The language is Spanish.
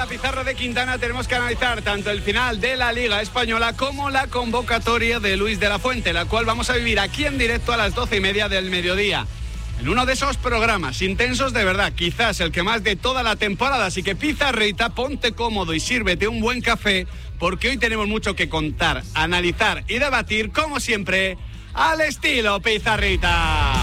pizarra de Quintana tenemos que analizar tanto el final de la Liga Española como la convocatoria de Luis de la Fuente, la cual vamos a vivir aquí en directo a las 12:30 del mediodía. En uno de esos programas intensos de verdad, quizás el que más de toda la temporada. Así que pizarrita, ponte cómodo y sírvete un buen café, porque hoy tenemos mucho que contar, analizar y debatir, como siempre, al estilo pizarrita.